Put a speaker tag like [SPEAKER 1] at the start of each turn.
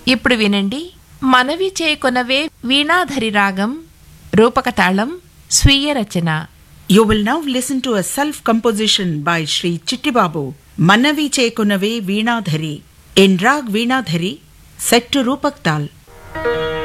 [SPEAKER 1] ఇప్పుడు వినండి, మనవి చేకొనవే వీణాధరి రాగం, రూపక తాళం, స్వీయ రచన.
[SPEAKER 2] You will now listen to a self-composition by Sri Chittibabu, Mannavi Chekunave Veenadhari, in Rag Veenadhari, set to Rupak Tal.